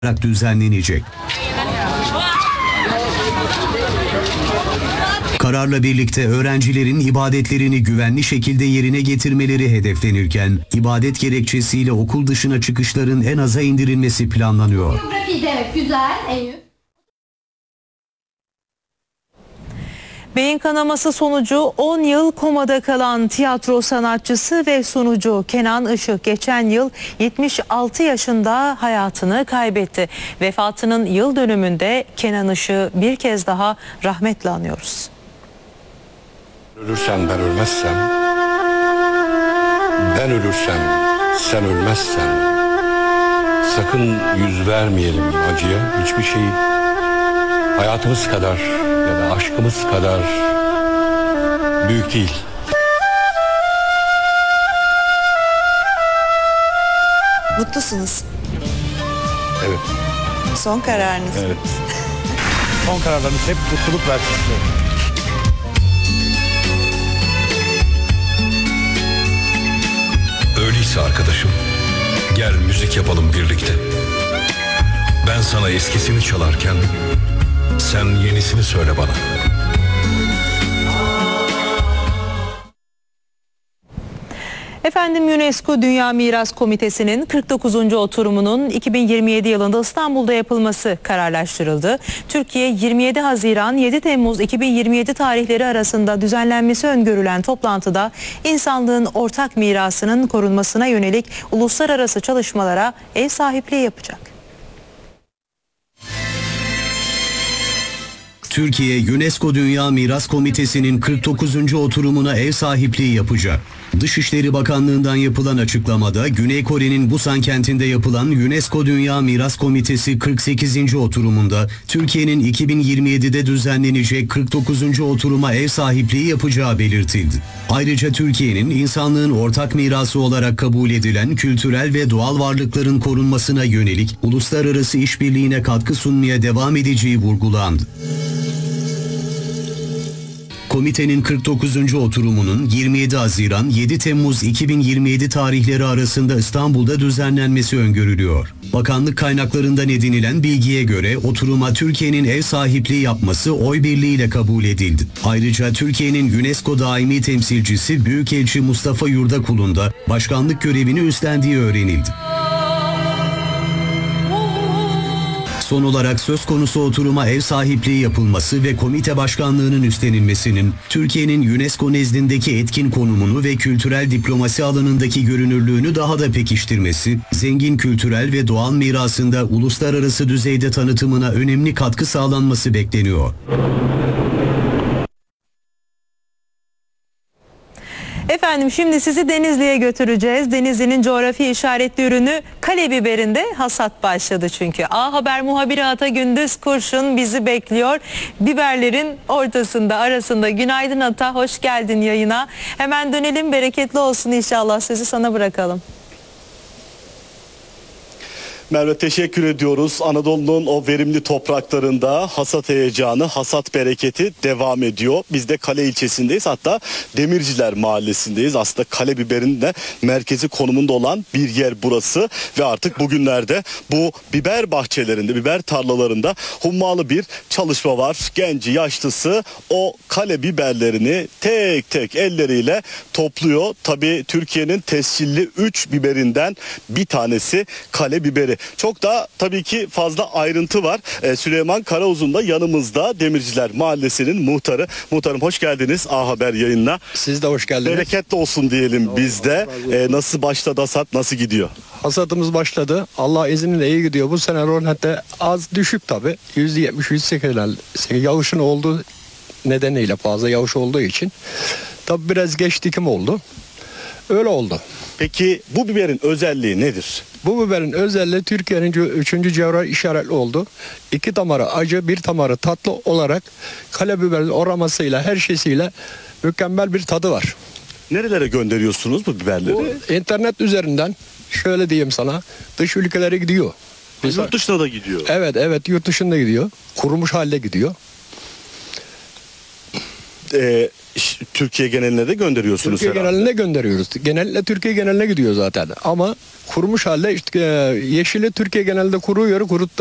düzenlenecek. Kararla birlikte öğrencilerin ibadetlerini güvenli şekilde yerine getirmeleri hedeflenirken, ibadet gerekçesiyle okul dışına çıkışların en aza indirilmesi planlanıyor. Güzel, Eyüp. Beyin kanaması sonucu 10 yıl komada kalan tiyatro sanatçısı ve sunucu Kenan Işık geçen yıl 76 yaşında hayatını kaybetti. Vefatının yıl dönümünde Kenan Işık'ı bir kez daha rahmetle anıyoruz. Ölürsen ben ölmezsem, ben ölürsem sen ölmezsen, sakın yüz vermeyelim acıya, hiçbir şey hayatımız kadar ya da aşkımız kadar büyük değil. Mutlusunuz. Evet. Son kararınız. Evet. Son kararlarınız hep mutluluk versin size. Öyleyse arkadaşım, gel müzik yapalım birlikte. Ben sana eskisini çalarken sen yenisini söyle bana. Efendim, UNESCO Dünya Miras Komitesi'nin 49. oturumunun 2027 yılında İstanbul'da yapılması kararlaştırıldı. Türkiye 27 Haziran 7 Temmuz 2027 tarihleri arasında düzenlenmesi öngörülen toplantıda insanlığın ortak mirasının korunmasına yönelik uluslararası çalışmalara ev sahipliği yapacak. Türkiye, UNESCO Dünya Miras Komitesi'nin 49. oturumuna ev sahipliği yapacak. Dışişleri Bakanlığı'ndan yapılan açıklamada, Güney Kore'nin Busan kentinde yapılan UNESCO Dünya Miras Komitesi 48. oturumunda Türkiye'nin 2027'de düzenlenecek 49. oturuma ev sahipliği yapacağı belirtildi. Ayrıca Türkiye'nin insanlığın ortak mirası olarak kabul edilen kültürel ve doğal varlıkların korunmasına yönelik uluslararası işbirliğine katkı sunmaya devam edeceği vurgulandı. Komitenin 49. oturumunun 27 Haziran 7 Temmuz 2027 tarihleri arasında İstanbul'da düzenlenmesi öngörülüyor. Bakanlık kaynaklarından edinilen bilgiye göre oturuma Türkiye'nin ev sahipliği yapması oy birliğiyle kabul edildi. Ayrıca Türkiye'nin UNESCO daimi temsilcisi Büyükelçi Mustafa Yurdakulu'nun da başkanlık görevini üstlendiği öğrenildi. Son olarak söz konusu oturuma ev sahipliği yapılması ve komite başkanlığının üstlenilmesinin Türkiye'nin UNESCO nezdindeki etkin konumunu ve kültürel diplomasi alanındaki görünürlüğünü daha da pekiştirmesi, zengin kültürel ve doğal mirasında uluslararası düzeyde tanıtımına önemli katkı sağlanması bekleniyor. Efendim, şimdi sizi Denizli'ye götüreceğiz. Denizli'nin coğrafi işaretli ürünü kale biberinde hasat başladı çünkü. A Haber muhabiri Ata Gündüz Kurşun bizi bekliyor. Biberlerin ortasında, arasında. Günaydın Ata, hoş geldin yayına. Hemen dönelim, bereketli olsun inşallah. Sözü sana bırakalım. Merve, teşekkür ediyoruz. Anadolu'nun o verimli topraklarında hasat heyecanı, hasat bereketi devam ediyor. Biz de Kale ilçesindeyiz. Hatta Demirciler mahallesindeyiz. Aslında kale biberinin de merkezi konumunda olan bir yer burası. Ve artık bugünlerde bu biber bahçelerinde, biber tarlalarında hummalı bir çalışma var. Genci, yaşlısı o kale biberlerini tek tek elleriyle topluyor. Tabii Türkiye'nin tescilli 3 biberinden bir tanesi kale biberi. Çok da tabii ki fazla ayrıntı var. Süleyman Karauzun da yanımızda, Demirciler Mahallesi'nin muhtarı. Muhtarım, hoş geldiniz A Haber yayınına. Siz de hoş geldiniz. Bereketli olsun diyelim biz de. Nasıl başladı hasat, nasıl gidiyor? Hasatımız başladı. Allah izniyle iyi gidiyor. Bu sene rollette az düşük tabii. %70-%80 yağışın olduğu nedeniyle, fazla yağış olduğu için. Tabii biraz geç dikim oldu. Öyle oldu. Peki bu biberin özelliği nedir? Bu biberin özelliği Türkiye'nin 3. coğrafi işaretli oldu. 2 damarı acı, 1 damarı tatlı olarak kale biberin oramasıyla, her şeysiyle mükemmel bir tadı var. Nerelere gönderiyorsunuz bu biberleri? Bu internet üzerinden, şöyle diyeyim sana, dış ülkelere gidiyor. Yurt dışına da gidiyor. Evet, yurt dışında gidiyor. Kurumuş halde gidiyor. Türkiye geneline de gönderiyorsunuz Türkiye herhalde. geneline gönderiyoruz. Genellikle Türkiye geneline gidiyor zaten. Ama kurumuş halde işte yeşili Türkiye genelinde kuruyor.